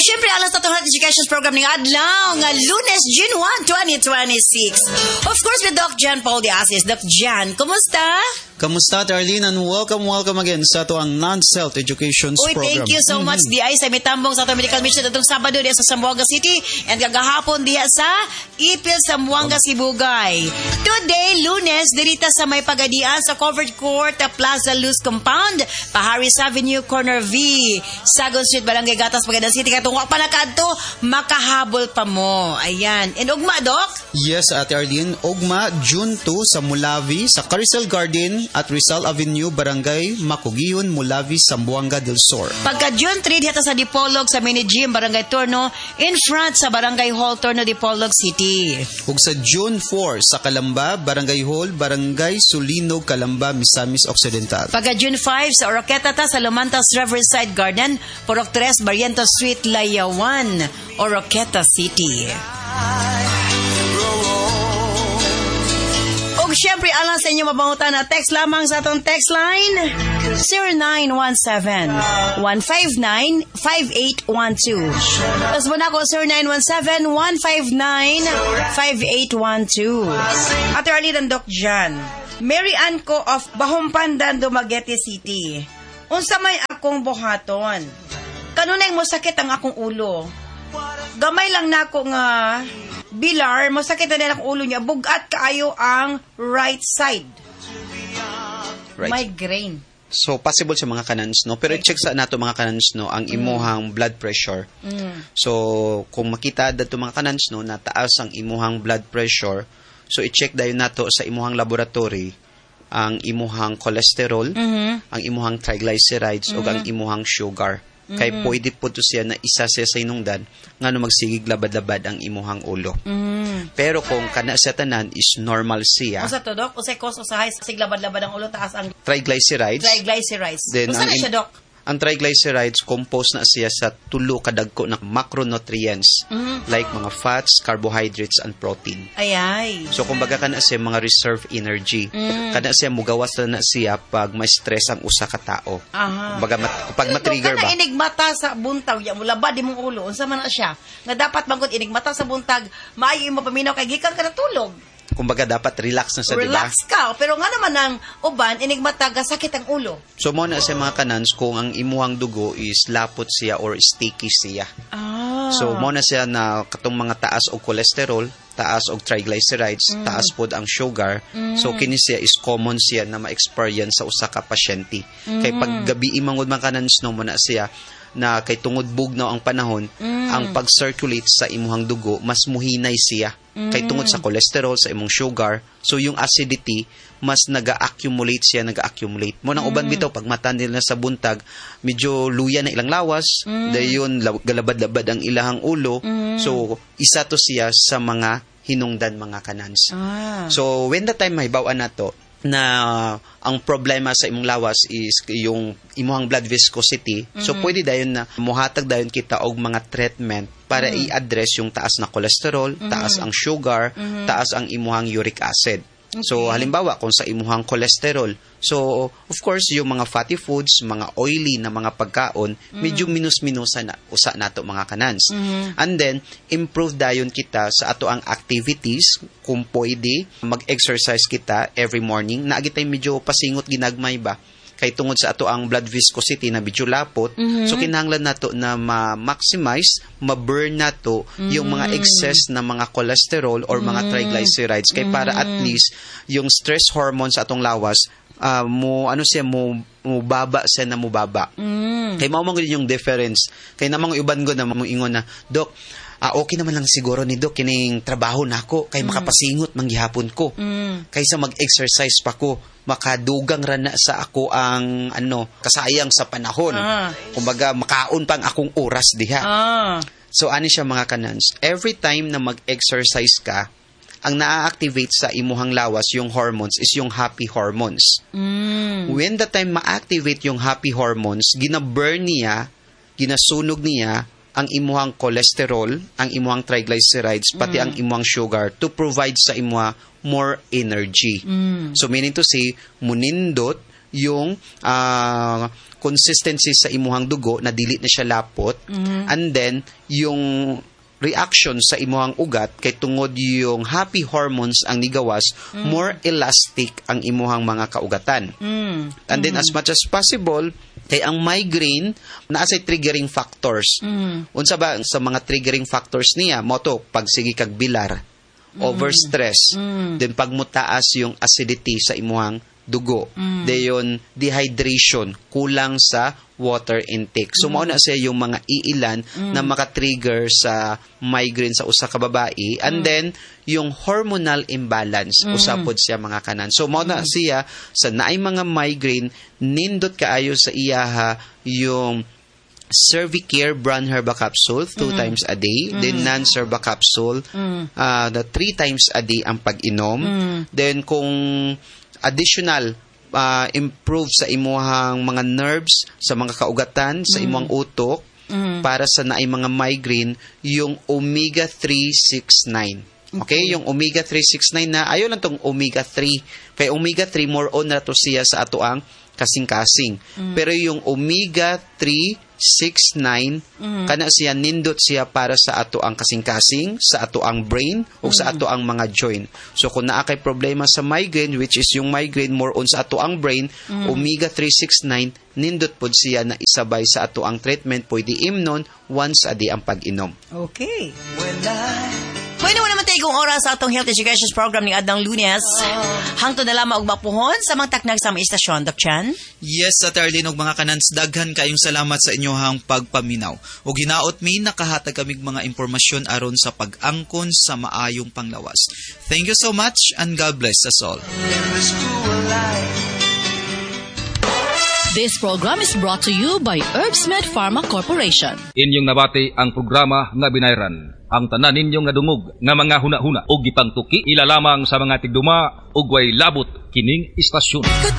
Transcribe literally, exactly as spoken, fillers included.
syempre, alas na itong Education Program ng Adlaw, nga Lunes, June first, twenty twenty-six. Of course, with Doc Jan Paul de Asis. Doc Jan, kumusta? Kamusta, Arlene? And welcome, welcome again sa ito ang Non-Self Education Uy, Program. thank you so mm-hmm. much, D I, sa mitambong sa itong medical mission itong Sabado diya sa Zamboanga City and kagahapon diya sa Ipil, Zamboanga, Sibugay. Today, Lunes, dirita sa may pagadian sa Covered Court, Plaza Luz Compound, Paharis Avenue, Corner V, Sagon Street, Barangay Gatas, Pagadian City. Katungwa pa na kadto, makahabol pa mo. Ayan. And ugma, Doc? Yes, Ate Arlene. Ugma, June two sa Mulavi, sa Carousel Garden at Rizal Avenue, Barangay Makugiyon, Mulavi, Zamboanga del Sur. Pagka June three, dito sa Dipolog, sa Mini Gym, Barangay Torno, in front sa Barangay Hall, Torno, Dipolog City. Ug sa June four, sa Calamba, Barangay Hall, Barangay Sulinog, Calamba, Misamis Occidental. Pagka June five, sa Oroqueta ta, sa Lumantas Riverside Garden, Purok tres, Barrientos Street, Layawan, Oroqueta City. Siyempre, alam sa inyo mabangutan na text lamang sa atong text line zero nine one seven, one five nine, five eight one two. Tapos muna ko zero nine one seven, one five nine, five eight one two. Ate Arlene and Doc Jan, Mary Ann ko of Bahumpandan, Dumaguete City. Unsa may akong buhaton. Kanunay mo sakit ang akong ulo. Gamay lang na ako nga bilar, masakit na din ang ulo niya. Bugat kaayo ang right side. Right. Migraine. So, possible sa mga kanans, no? Pero i-check sa nato mga kanans, no, ang imuhang mm. blood pressure. Mm. So, kung makita dato mga kanans, no, na taas ang imuhang blood pressure, so i-check dayon nato sa imuhang laboratory ang imuhang cholesterol, mm-hmm. ang imuhang triglycerides, mm-hmm. o ang imuhang sugar. Mm-hmm. Kay pwede po to siya na isa siya sa inungdan nga no magsigig labad-labad ang imuhang ulo. Mm-hmm. Pero kung kana sa tanan is normal siya. Usa to, Doc? Usay cause usahay sig labad-labad ang ulo taas ang triglycerides. Triglycerides. Then, usa na siya, Doc? Ang triglycerides composed na siya sa tulo kadagko na macronutrients mm-hmm. like mga fats, carbohydrates, and protein. Ayay. So kumbaga kana siya mga reserve energy. Mm. Kana siya mugawas na siya pag may stress ang usa ka tao. Aha. Kumbaga mat, pag matrigger ba. Kana inigmata sa buntag, ya mulabad imong ulo. Unsa man na siya? Nga dapat bangkod inigmata sa buntag, maayo mo paminaw kay gikan ka na tulog. Kumbaga dapat relax na sa diba? Relax ka, pero nga naman ang uban inigmataga sakit ang ulo. So mo na sa mga kanans kung ang imuhang dugo is lapot siya or sticky siya. Ah. So mo na siya na katong mga taas og cholesterol, taas og triglycerides, mm. taas pod ang sugar. Mm. So kini siya is common siya na ma-experience sa usa ka pasyente. Mm. Kay pag gabi imangod man kanans no mo na siya na kay tungod bugnaw ang panahon, mm. ang pag-circulate sa imuhang dugo mas muhinay siya. Mm. Kay tungod sa cholesterol, sa imong sugar, so yung acidity mas naga-accumulate siya, naga-accumulate. Mo nang mm. uban bitaw pag mata nila sa buntag, medyo luya na ilang lawas, mm. dayon galabad-labad ang ilahang ulo. Mm. So isa to siya sa mga hinungdan mga kanans. Ah. So when the time mahibawaan nato na ang problema sa imong lawas is yung imuhang blood viscosity. Mm-hmm. So, pwede dayon na muhatag dayon kita og mga treatment para mm-hmm. i-address yung taas na cholesterol, mm-hmm. taas ang sugar, mm-hmm. taas ang imuhang uric acid. Okay. So, halimbawa, kung sa imuhang cholesterol, so, of course, yung mga fatty foods, mga oily na mga pagkaon, mm-hmm. medyo minus-minusa na, usa nato mga kanans. Mm-hmm. And then, improve dayon kita sa ato ang activities, kung pwede, mag-exercise kita every morning, na agitay medyo pasingot ginagmay ba? Kay tungod sa ato ang blood viscosity na medyo lapot, mm-hmm. so kinahanglan nato na ma-maximize, ma-burn nato mm-hmm. yung mga excess na mga cholesterol or mm-hmm. mga triglycerides kay para mm-hmm. at least yung stress hormones sa atong lawas uh, mo ano siya mo mubaba siya na mubaba. Mm-hmm. Kay mao man yung difference. Kay namang iban ko na moingon na, Dok, ah, okay naman lang siguro ni Doc kining trabaho nako kay mm. makapasingot manggihapon ko. Mm. Kaysa mag-exercise pa ko, makadugang ra na sa ako ang ano, kasayang sa panahon. Ah. Kumbaga makaon pang akong oras diha. Ah. So ani siya mga kanans, every time na mag-exercise ka, ang na-activate sa imuhang lawas yung hormones is yung happy hormones. Mm. When the time ma-activate yung happy hormones, gina-burn niya, ginasunog niya ang imuhang cholesterol, ang imuhang triglycerides, pati mm. ang imuhang sugar to provide sa imuha more energy. Mm. So meaning to say, munindot yung uh, consistency sa imuhang dugo na dili na siya lapot, mm-hmm. and then yung reaction sa imuhang ugat kay tungod yung happy hormones ang nigawas, mm. more elastic ang imuhang mga kaugatan. Mm. And then mm-hmm. as much as possible, kay ang migraine naa say triggering factors. Mm. Unsa ba sa mga triggering factors niya? Moto pag sige kag bilar, mm. overstress, mm. then pagmutaas yung acidity sa imuhang dugo. Mm. Dayon dehydration, kulang sa water intake. So, mm. mao na siya yung mga iilan mm. na maka-trigger sa migraine sa usa ka babae. And mm. then, yung hormonal imbalance, mm. usapod siya mga kanan. So, mao na mm. siya, sa naay mga migraine, nindot kaayo sa iyaha yung Cervicare brand herba capsule two mm. times a day. Mm. Then non-herba capsule mm. uh, the three times a day ang pag-inom. Mm. Then, kung additional uh, improve sa imuhang mga nerves, sa mga kaugatan, sa mm. imuhang utok, mm. para sa naay mga migraine, yung omega three sixty-nine. Okay? Okay? Yung omega three sixty-nine na, ayaw lang tong omega three. Kaya omega three, more on na to siya sa ato ang kasing-kasing. Mm. Pero yung omega three sixty-nine, mm. kana siya, nindot siya para sa ato ang kasing-kasing, sa ato ang brain, o mm. sa ato ang mga joint. So, kung naa kay problema sa migraine, which is yung migraine more on sa ato ang brain, mm. omega three sixty-nine, nindot pod siya na isabay sa ato ang treatment, pwede imnon once a day ang pag-inom. Okay. Pwede mo naman tayo kung oras sa atong health education program ni Adang Lunes. Hangtod na lamang og mapuhon sa mga taknag sa mga istasyon, Doc Chan. Yes, sa Tarlene og mga kanans, daghan kayong salamat sa inyohang pagpaminaw. O ginaot mi, nakahatag kamig mga impormasyon aron sa pag-angkon sa maayong panglawas. Thank you so much and God bless us all. This program is brought to you by Herbsmed Pharma Corporation. Inyong nabati ang programa nga binayran. Ang tanan ninyong nadungog nga mga hunahuna o gipangtuki ilalamang sa mga tigduma ug way labot kining istasyon.